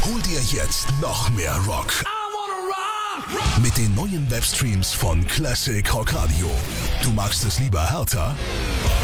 Hol dir jetzt noch mehr Rock. Mit den neuen Webstreams von Classic Rock Radio. Du magst es lieber härter?